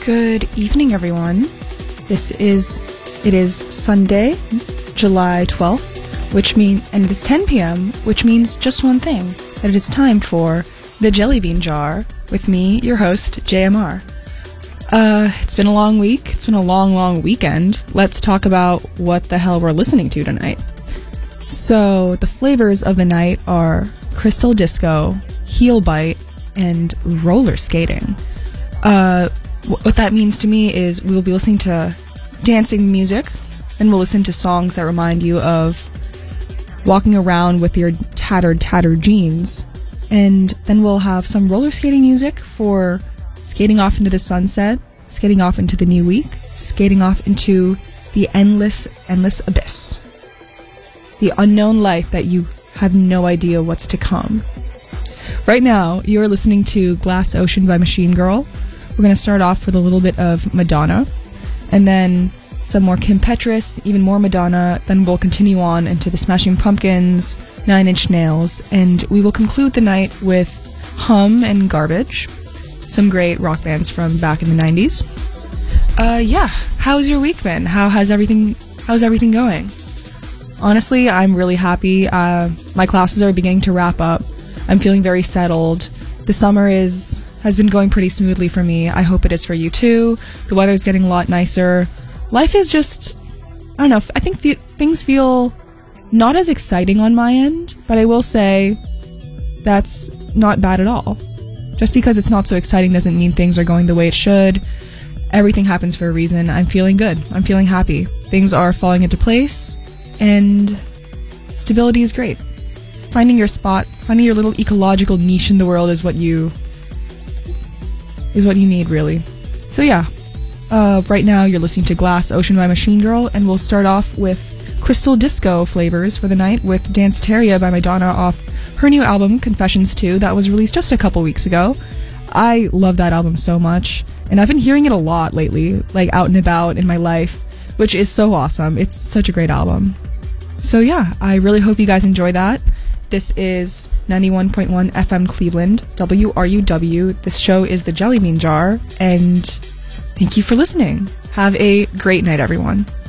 Good evening, everyone. It is Sunday, July 12th, and it is 10 p.m., which means just one thing, that it is time for the Jelly Bean Jar with me, your host, JMR. It's been a long week. It's been a long weekend. Let's talk about what the hell we're listening to tonight. So, the flavors of the night are Crystal Disco, Heel Bite, and roller skating. What that means to me is we will be listening to dancing music, and we'll listen to songs that remind you of walking around with your tattered jeans, and then we'll have some roller skating music for skating off into the sunset, skating off into the new week, skating off into the endless abyss. The unknown life that you have no idea what's to come. Right now, you're listening to Glass Ocean by Machine Girl. We're going to start off with a little bit of Madonna, and then some more Kim Petras, even more Madonna, then we'll continue on into the Smashing Pumpkins, Nine Inch Nails, and we will conclude the night with Hum and Garbage, some great rock bands from back in the 90s. How's your week been? How's everything going? Honestly, I'm really happy. My classes are beginning to wrap up. I'm feeling very settled. The summer has been going pretty smoothly for me. I hope it is for you too. The weather's getting a lot nicer. Life is just, I don't know, I think things feel not as exciting on my end, but I will say that's not bad at all. Just because it's not so exciting doesn't mean things are going the way it should. Everything happens for a reason. I'm feeling good. I'm feeling happy. Things are falling into place, and stability is great. Finding your spot, finding your little ecological niche in the world is what you need, really. So yeah, right now you're listening to Glass Ocean by Machine Girl, and we'll start off with Crystal Disco flavors for the night with Danceteria by Madonna off her new album, Confessions 2, that was released just a couple weeks ago. I love that album so much, and I've been hearing it a lot lately, like out and about in my life, which is so awesome. It's such a great album. So yeah, I really hope you guys enjoy that. This is 91.1 FM Cleveland, WRUW. This show is the Jelly Bean Jar, and thank you for listening. Have a great night, everyone.